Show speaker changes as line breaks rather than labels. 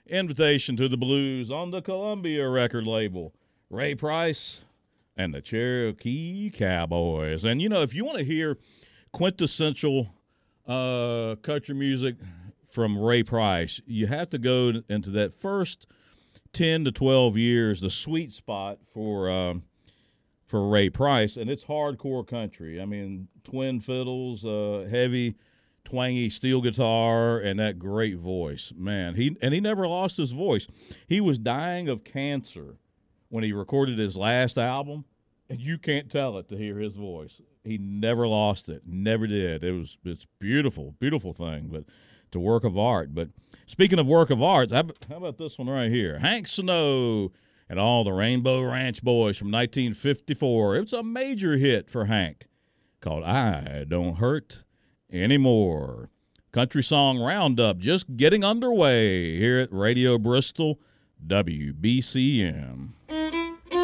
Invitation to the Blues on the Columbia record label. Ray Price and the Cherokee Cowboys. And, if you want to hear quintessential country music from Ray Price, you have to go into that first 10 to 12 years, the sweet spot for Ray Price, and it's hardcore country. I mean, twin fiddles, heavy, twangy steel guitar, and that great voice. Man, he never lost his voice. He was dying of cancer when he recorded his last album, and you can't tell it to hear his voice. He never lost it, never did. It's beautiful, beautiful thing, but it's a work of art. But speaking of work of art, how about this one right here? Hank Snow and all the Rainbow Ranch Boys from 1954. It's a major hit for Hank called I Don't Hurt Anymore. Country Song Roundup just getting underway here at Radio Bristol, WBCM.